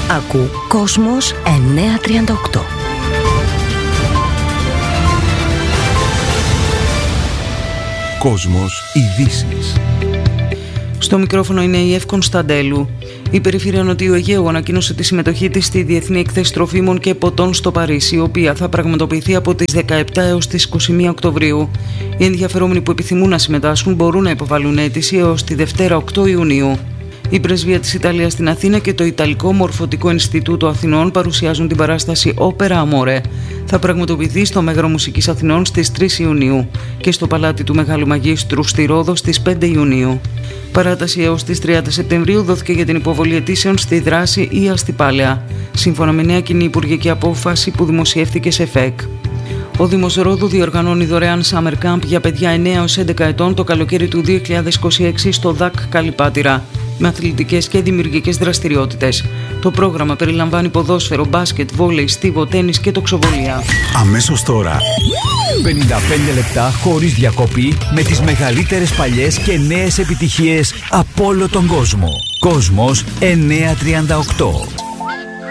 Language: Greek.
Ακού Κόσμος 938. Κόσμος ειδήσεις. Στο μικρόφωνο είναι η Εύη Κωνσταντέλου. Η Περιφέρεια Νοτιού Αιγαίου ανακοίνωσε τη συμμετοχή της στη Διεθνή Έκθεση Τροφίμων και Ποτών στο Παρίσι, η οποία θα πραγματοποιηθεί από τις 17 έως τις 21 Οκτωβρίου. Οι ενδιαφερόμενοι που επιθυμούν να συμμετάσχουν μπορούν να υποβάλουν αίτηση έως τη Δευτέρα 8 Ιουνίου. Η Πρεσβεία της Ιταλίας στην Αθήνα και το Ιταλικό Μορφωτικό Ινστιτούτο Αθηνών παρουσιάζουν την παράσταση Όπερα Αμόρε. Θα πραγματοποιηθεί στο Μέγαρο Μουσικής Αθηνών στις 3 Ιουνίου και στο Παλάτι του Μεγάλου Μαγίστρου στη Ρόδο στις 5 Ιουνίου. Παράταση έως τις 30 Σεπτεμβρίου δόθηκε για την υποβολή αιτήσεων στη Δράση ή Αστυπάλαια, σύμφωνα με νέα κοινή υπουργική απόφαση που δημοσιεύθηκε σε ΦΕΚ. Ο Δήμος Ρόδου διοργανώνει δωρεάν Summer Camp για παιδιά 9 έως 11 ετών το καλοκαίρι του 2026 στο ΔΑΚ Καλυπάτηρα, με αθλητικές και δημιουργικές δραστηριότητες. Το πρόγραμμα περιλαμβάνει ποδόσφαιρο, μπάσκετ, βόλεϊ, στίβο, τένις και τοξοβολία. Αμέσως τώρα 55 λεπτά χωρίς διακοπή με τις μεγαλύτερες παλιές και νέες επιτυχίες από όλο τον κόσμο. Κόσμος 938.